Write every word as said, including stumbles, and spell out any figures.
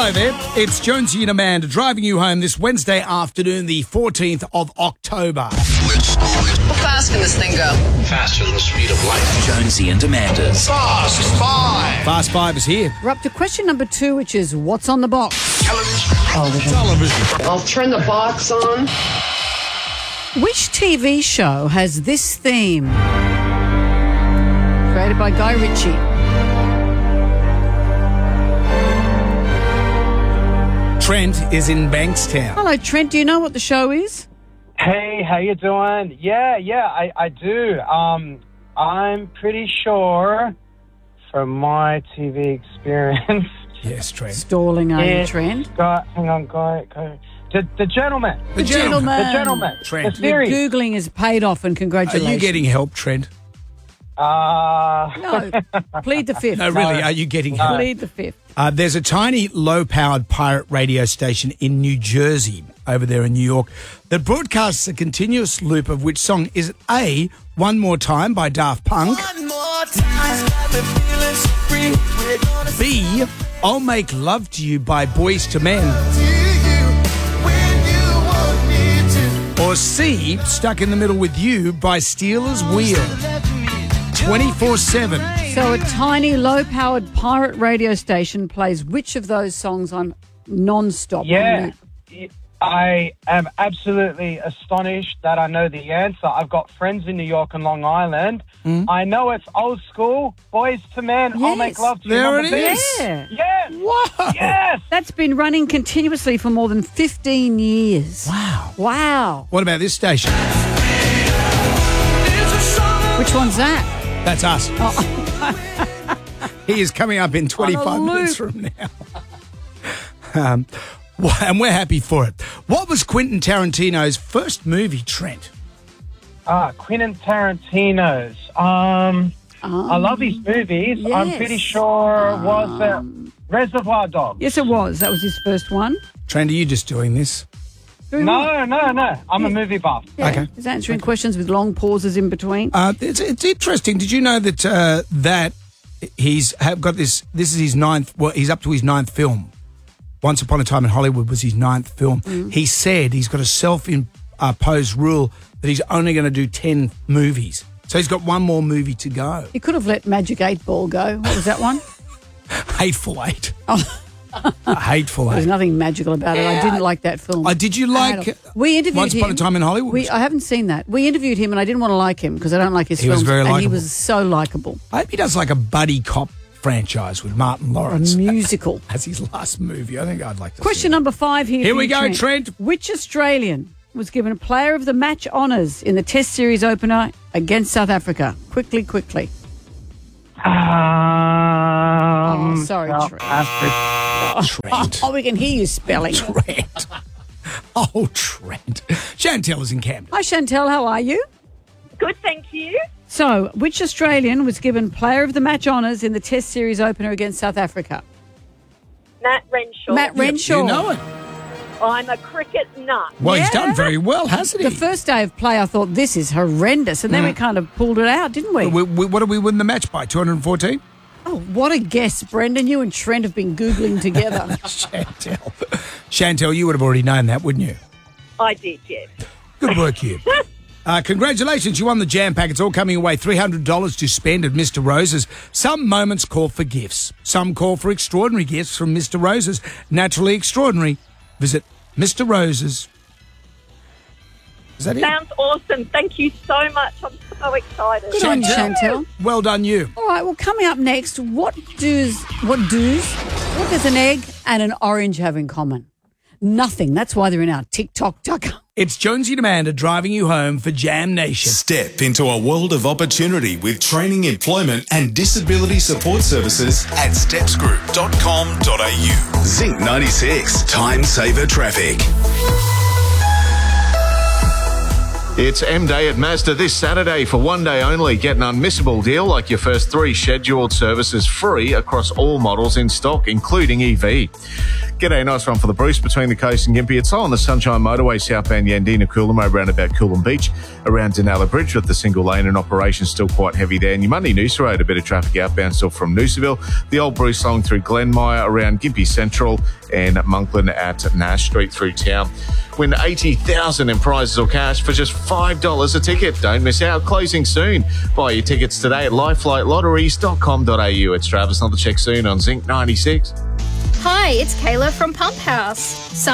Hello there, it's Jonesy and Amanda driving you home this Wednesday afternoon, the fourteenth of October. How fast can this thing go? Faster than the speed of light. Jonesy and Amanda's Fast Five. Fast Five is here. We're up to question number two, which is what's on the box? Television. Television. I'll turn the box on. Which T V show has this theme? Created by Guy Ritchie. Trent is in Bankstown. Hello, Trent. Do you know what the show is? Hey, how you doing? Yeah, yeah, I, I do. Um, I'm pretty sure from my T V experience. Yes, Trent. Stalling, are you, it's Trent? got, hang on, go, go. The, the Gentleman. The Gentleman. The Gentleman. Trent. The series. Your Googling has paid off, and Are congratulations. you getting help, Trent? Uh, No, plead the fifth. No, really, are you getting help? Plead the fifth. Uh, there's a tiny, low-powered pirate radio station in New Jersey, over there in New York, that broadcasts a continuous loop of which song is it A, One More Time by Daft Punk, One more time, got me feeling so free. We're gonna B, I'll Make Love to You by Boyz two Men, or C, Stuck in the Middle with You by Steelers Wheel. twenty-four seven. So a tiny, low-powered pirate radio station plays which of those songs on non-stop? yeah, I am absolutely astonished that I know the answer. I've got friends in New York and Long Island. Mm. I know it's old school. Boys to Men, I'll Yes. Make Love to You. There number it B. is. Yeah. Yes. Wow. Yes. That's been running continuously for more than fifteen years. Wow. Wow. What about this station? Which one's that? That's us. He is coming up in twenty-five On a minutes loop. from now. um, wh- and we're happy for it. What was Quentin Tarantino's first movie, Trent? Ah, Quentin Tarantino's. Um, Um, I love his movies. I'm yes. pretty sure was it Reservoir Dogs. Yes, it was. That was his first one. Trent, are you just doing this? Doing what? No, no, no. I'm a movie buff. Yeah. Okay. He's answering questions with long pauses in between. Uh, it's, it's interesting. Did you know that uh, that he's have got this? This is his ninth. Well, he's up to his ninth film. Once Upon a Time in Hollywood was his ninth film. Mm. He said he's got a self-imposed rule that he's only going to do ten movies. So he's got one more movie to go. He could have let Magic eight Ball go. What was that one? Hateful Eight. Oh. Hateful There's Eight. nothing magical about it. I didn't like that film. Uh, did you like At all. We interviewed Once him. Upon a Time in Hollywood? We, I haven't seen that. We interviewed him, and I didn't want to like him because I don't like his He was films. very and he likeable. was so likable. I hope he does like a buddy cop franchise with Martin A Lawrence. musical. As his last movie. I think I'd like to Question see number five here. Here for we you, go, Trent. Which Australian was given a Player of the Match honours in the Test Series opener against South Africa? Quickly, quickly. Um, Oh, sorry, South Trent. Africa. Trent. Oh, we can hear you spelling. Trent. Oh, Trent. Chantel is in Camden. Hi, Chantel. How are you? Good, thank you. So, which Australian was given Player of the Match honours in the Test Series opener against South Africa? Matt Renshaw. Matt Renshaw. You know it. I'm a cricket nut. Well, he's Yeah. done very well, hasn't he? The first day of play, I thought, this is horrendous. And then we kind of pulled it out, didn't we? We, we, what did we win the match by? two hundred fourteen? Oh, what a guess, Brendan. You and Trent have been Googling together. Chantel. Chantel, you would have already known that, wouldn't you? I did, yes. Good work, you. Uh, congratulations, you won the Jam Pack. It's all coming away. three hundred dollars to spend at Mister Rose's. Some moments call for gifts. Some call for extraordinary gifts from Mister Rose's. Naturally extraordinary. Visit Mister Rose's. Is that it? Sounds awesome. Thank you so much. I'm so excited. Good on you, Chantel. Well done, you. All right, well, coming up next, what does, what does, what does an egg and an orange have in common? Nothing. That's why they're in our TikTok tuck. It's Jonesy and Amanda driving you home for Jam Nation. Step into a world of opportunity with training, employment and disability support services at steps group dot com dot a u. Zinc ninety-six, Time Saver Traffic. It's M-Day at Mazda this Saturday. For one day only, get an unmissable deal like your first three scheduled services free across all models in stock, including E V. G'day, nice run for the Bruce between the coast and Gympie. It's on the Sunshine Motorway, southbound Yandina, Coolum, around about Coolum Beach, around Denala Bridge with the single lane and operation still quite heavy there. And your Monday Noosa Road, a bit of traffic outbound still from Noosaville. The old Bruce along through Glenmire, around Gympie Central and Monkland at Nash Street through town. Win eighty thousand dollars in prizes or cash for just five dollars a ticket. Don't miss out. Closing soon. Buy your tickets today at lifelight lotteries dot com dot a u. It's Travis on the check soon on Zinc ninety-six. Hi, it's Kayla from Pump House.